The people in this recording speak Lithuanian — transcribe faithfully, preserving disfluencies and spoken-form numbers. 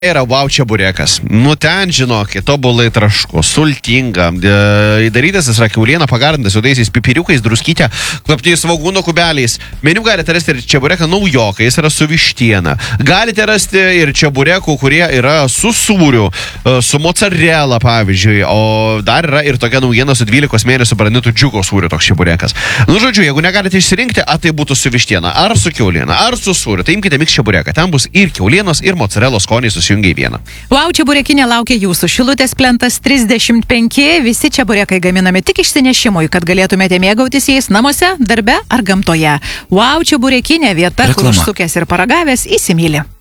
Yra wow čeburekas. Nu ten, žinokit, tobulai trašku, sultinga, e, įdarytas jis yra kiauliena, pagardintas juodaisiais pipiriukais, druskytė, kvapniais svogūno kubeliais. Meniu galite rasti ir čebureką naujokai, jis yra su vištiena. Galite rasti ir čeburekų, kurie yra su sūriu, e, su mozzarella, pavyzdžiui, o dar yra ir tokia naujiena su dvylikos mėnesių brandintų džiugo sūriu toks čeburekas. Nu, žodžiu, jeigu negalite išsirinkti, ar tai būtų su vištiena, ar su kiauliena, ar su sūriu, tai imkite miks čebureką. Ten bus ir kiaulienos, ir mozzarella skoniai susiję. Vieną. Wow, čeburekinė laukia jūsų. Šilutės plentas trisdešimt penki. Visi čeburekai gaminami tik išsinešimui, kad galėtumėte mėgautis jais namuose, darbe ar gamtoje. Wow, čeburekinė vieta, Reklama. kur užsukęs ir paragavęs įsimylė.